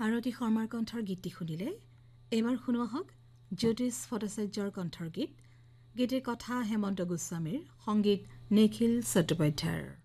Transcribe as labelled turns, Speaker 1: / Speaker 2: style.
Speaker 1: আৰতি শৰ্মাৰ কণ্ঠৰ গীতটি শুনিলে এবাৰ শুনোৱা হওক জ্যোতিষ ভট্টাচাৰ্যৰ কণ্ঠৰ গীত গীতৰ কথা হেমন্ত গোস্বামীৰ সংগীত নিখিল চট্টোপাধ্যায়ৰ